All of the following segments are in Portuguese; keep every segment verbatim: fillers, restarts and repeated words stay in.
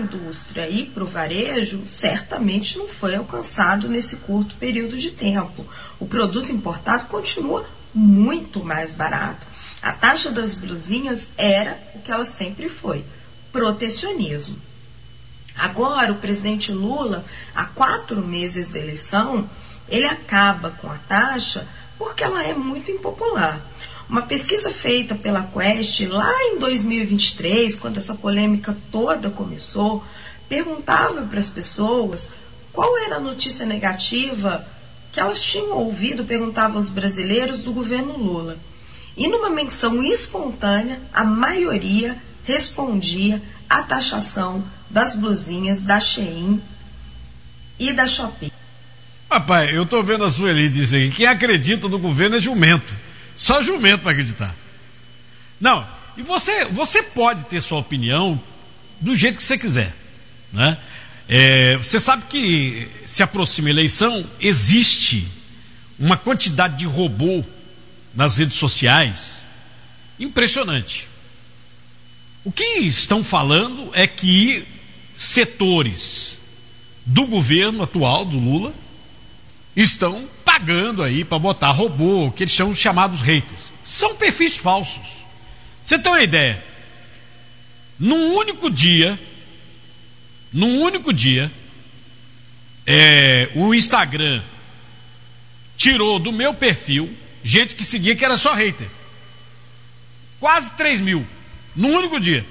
indústria e para o varejo certamente não foi alcançado nesse curto período de tempo. O produto importado continua muito mais barato. A taxa das blusinhas era o que ela sempre foi, protecionismo. Agora, o presidente Lula, há quatro meses da eleição, ele acaba com a taxa porque ela é muito impopular. Uma pesquisa feita pela Quest lá em dois mil e vinte e três, quando essa polêmica toda começou, perguntava para as pessoas qual era a notícia negativa que elas tinham ouvido, perguntava aos brasileiros do governo Lula. E numa menção espontânea, a maioria respondia à taxação das blusinhas da Shein e da Shopee. Rapaz, eu tô vendo a Sueli dizer que quem acredita no governo é jumento. Só jumento para acreditar. Não, e você, você pode ter sua opinião do jeito que você quiser, né? É, você sabe que se aproxima a eleição, existe uma quantidade de robô nas redes sociais impressionante. O que estão falando é que setores do governo atual, do Lula, estão pagando aí para botar robô, que eles chamam chamados haters. São perfis falsos. Você tem uma ideia? Num único dia, num único dia, é, o Instagram tirou do meu perfil gente que seguia que era só hater. Quase três mil. Num único dia.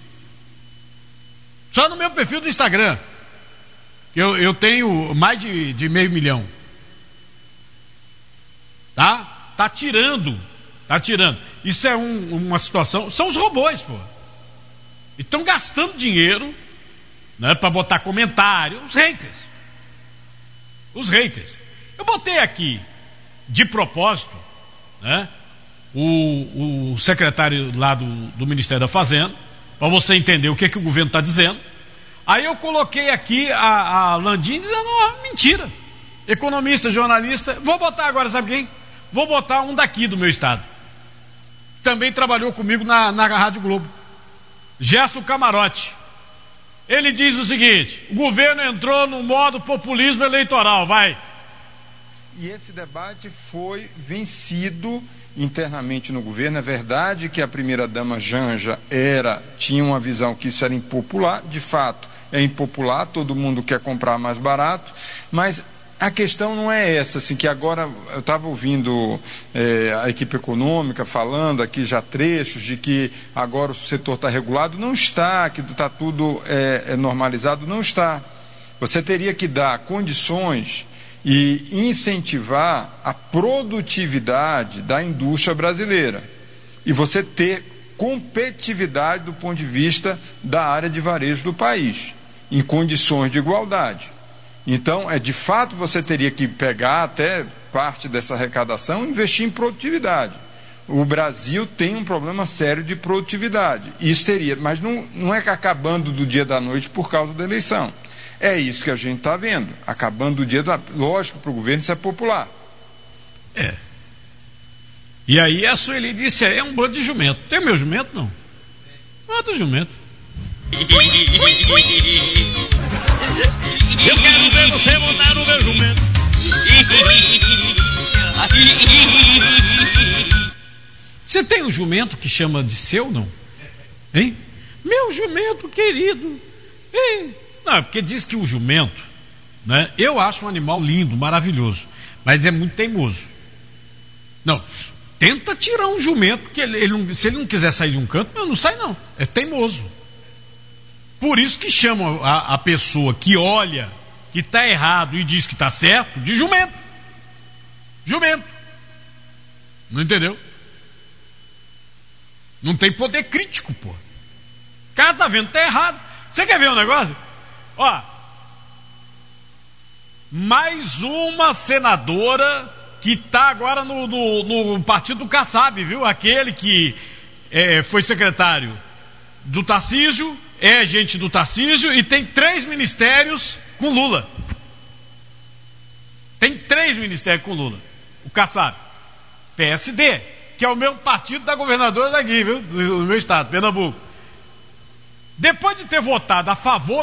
Só no meu perfil do Instagram. Eu, eu tenho mais de, de meio milhão. Tá? Tá tirando. Tá tirando. Isso é um, uma situação. São os robôs, pô. E estão gastando dinheiro, né, para botar comentário. Os haters. Os haters. Eu botei aqui, de propósito, né, o, o secretário lá do, do Ministério da Fazenda, para você entender o que, que o governo está dizendo. Aí eu coloquei aqui a, a Landim dizendo, ah, mentira. Economista, jornalista. Vou botar agora, sabe quem? Vou botar um daqui do meu estado. Também trabalhou comigo na, na Rádio Globo. Gerson Camarote. Ele diz o seguinte: o governo entrou no modo populismo eleitoral, vai. E esse debate foi vencido internamente no governo. É verdade que a primeira-dama Janja era, tinha uma visão que isso era impopular. De fato, é impopular, todo mundo quer comprar mais barato, mas a questão não é essa, assim, que agora eu estava ouvindo é, a equipe econômica falando aqui já trechos de que agora o setor está regulado. Não está, que está tudo é, é normalizado, não está. Você teria que dar condições e incentivar a produtividade da indústria brasileira e você ter competitividade do ponto de vista da área de varejo do país, em condições de igualdade. Então, é, de fato, você teria que pegar até parte dessa arrecadação e investir em produtividade. O Brasil tem um problema sério de produtividade. Isso teria, mas não, não é que acabando do dia da noite por causa da eleição. É isso que a gente está vendo. Acabando do dia da... Lógico, para o governo isso é popular. É. E aí a Sueli disse, é um bando de jumento. Tem meu jumento, não? Bando de jumento. Eu quero ver você montar no meu jumento. Você tem um jumento que chama de seu, não? Hein? Meu jumento querido. Hein? Não, porque diz que o jumento, né? Eu acho um animal lindo, maravilhoso, mas é muito teimoso. Não, tenta tirar um jumento, porque ele, ele não, se ele não quiser sair de um canto, não, não sai não, é teimoso. Por isso que chamam a, a pessoa que olha que está errado e diz que está certo de jumento. Jumento. Não entendeu? Não tem poder crítico, pô. O cara tá vendo que está errado. Você quer ver um negócio? Ó, mais uma senadora que está agora no, no, no partido do Kassab, viu? Aquele que é, foi secretário do Tarcísio, é gente do Tarcísio e tem três ministérios com Lula. Tem três ministérios com Lula. O Kassab, P S D, que é o meu partido da governadora daqui, viu? Do meu estado, Pernambuco. Depois de ter votado a favor